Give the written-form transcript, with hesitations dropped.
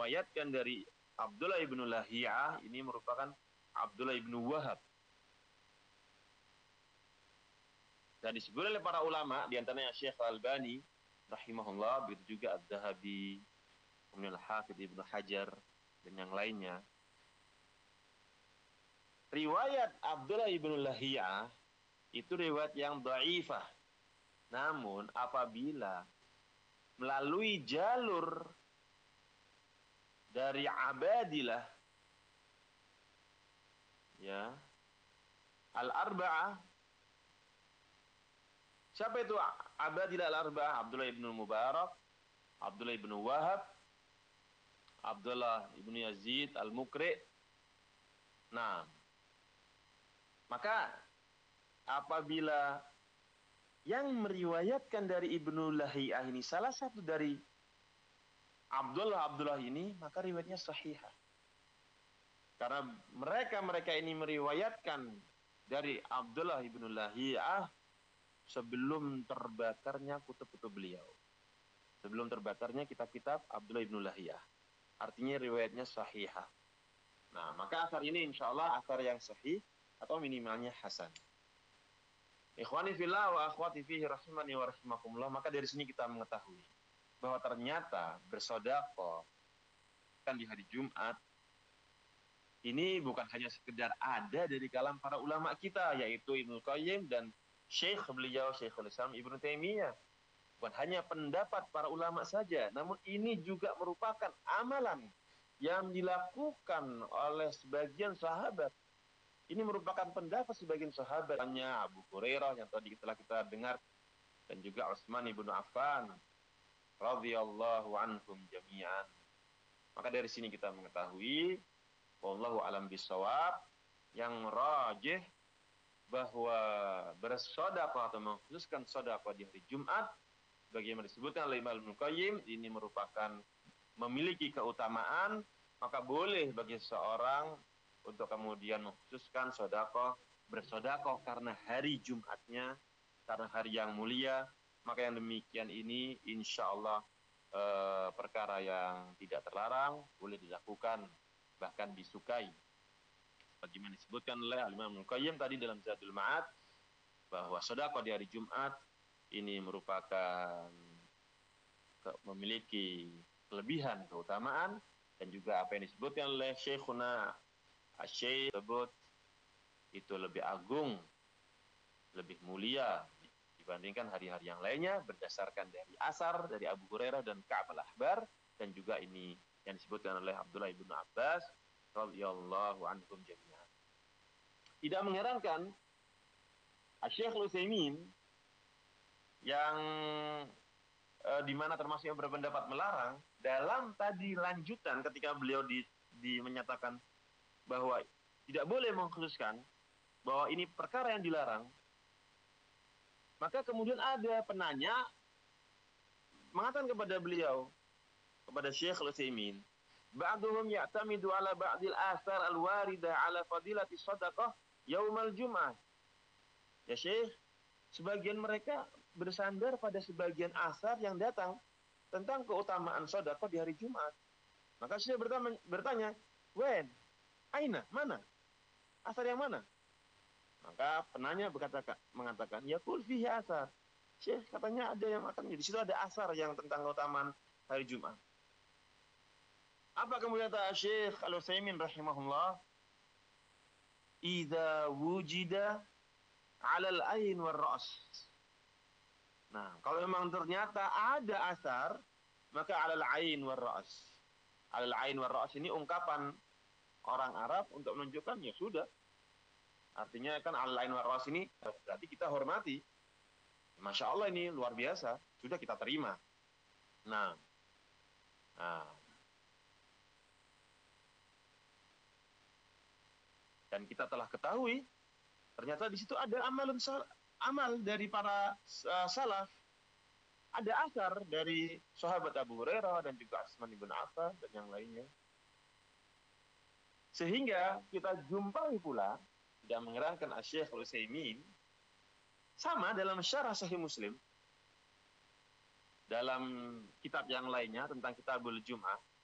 meriwayatkan dari Abdullah ibn Lahiyah, ini merupakan Abdullah ibn Wahab. Dan disebut oleh para ulama, diantaranya Syekh Al-Albani rahimahullah, begitu juga Ad-Dahabi, kemudian Al-Hafidh Ibnu Hajar, dan yang lainnya. Riwayat Abdullah ibn Lahiyah itu riwayat yang dhaifah. Namun apabila melalui jalur dari Abadilah, ya, Al-Arba'ah. Siapa itu Abadilah Al-Arba'ah? Abdullah ibn Mubarak, Abdullah ibn Wahab, Abdullah ibn Yazid Al-Mukri. Nah, maka apabila yang meriwayatkan dari Ibnu Lahiyah ini salah satu dari Abdullah ini, maka riwayatnya sahihah. Karena mereka ini meriwayatkan dari Abdullah ibn Lahiyah sebelum terbakarnya kutub-kutub beliau. Sebelum terbakarnya kitab-kitab Abdullah ibn Lahiyah. Artinya riwayatnya sahihah. Nah, maka asar ini insyaallah asar yang sahih atau minimalnya hasan. Ikhwani fillah wa akhwati fihi rahimani wa rahimakumullah. Maka dari sini kita mengetahui bahwa ternyata bersedekah kan di hari Jumat ini bukan hanya sekedar ada dari kalangan para ulama kita, yaitu Ibnu Qayyim dan Syekh beliau Syekhul Islam Ibnu Taimiyah. Bukan hanya pendapat para ulama saja, namun ini juga merupakan amalan yang dilakukan oleh sebagian sahabat. Ini merupakan pendapat sebagian sahabat, hanya Abu Hurairah yang tadi telah kita dengar, dan juga Utsman ibnu Affan radhiyallahu anhum jami'an. Maka dari sini kita mengetahui, wallahu alam bisawab, yang rajih bahwa bersedekah atau mengkhususkan sedekah di hari Jumat, bagaimana disebutkan oleh Imam Ibnu Qayyim, ini merupakan memiliki keutamaan, maka boleh bagi seorang untuk kemudian mengkhususkan sedekah, bersedekah karena hari Jumatnya, karena hari yang mulia. Maka yang demikian ini insyaallah perkara yang tidak terlarang, boleh dilakukan, bahkan disukai. Bagaimana disebutkan oleh Imam Ibnu Qayyim tadi dalam Zadul Ma'ad, bahwa sedekah di hari Jumat ini merupakan memiliki kelebihan, keutamaan, dan juga apa yang disebutkan oleh Syekhuna Asy-Syaikh tersebut itu lebih agung, lebih mulia dibandingkan hari-hari yang lainnya, berdasarkan dari asar dari Abu Hurairah dan Ka'ab al-Ahbar, dan juga ini yang disebutkan oleh Abdullah ibn Abbas radhiyallahu anhum jami'an. Tidak mengherankan Syekh Al-Utsaimin yang di mana termasuk yang berpendapat melarang, dalam tadi lanjutan ketika beliau menyatakan bahwa tidak boleh mengkhususkan bahwa ini perkara yang dilarang, maka kemudian ada penanya mengatakan kepada beliau, kepada Syekh Al-Utsaimin, ba'duhum ya'tamidu ala ba'dil athar al-warida ala fadilati shadaqah yaumal jum'ah. Ya Syekh, sebagian mereka bersandar pada sebagian asar yang datang tentang keutamaan sedekah di hari Jumat. Maka saya bertanya, "Wen, aina, mana? Asar yang mana?" Maka penanya mengatakan, "Yaqul fihi asar." Syekh katanya ada yang akan di situ ada asar yang tentang keutamaan hari Jumat. Apa kemudian kata Syekh Al-Utsaimin rahimahullah? Idza wujida 'alal ain war ra's. Nah, kalau memang ternyata ada asar, maka 'alal ain war ra's. 'Alal ain war ra's ini ungkapan orang Arab untuk menunjukkan ya sudah. Artinya kan 'alal ain war ra's ini berarti kita hormati. Masya Allah ini luar biasa, sudah kita terima. Nah. Dan kita telah ketahui ternyata di situ ada amal dari para salaf. Ada asar dari sahabat Abu Hurairah dan juga Utsman ibn Affan dan yang lainnya. Sehingga kita jumpai pula, tidak mengherankan Syekh Al-Utsaimin sama dalam syarah Sahih Muslim, dalam kitab yang lainnya tentang Kitabul Jum'ah,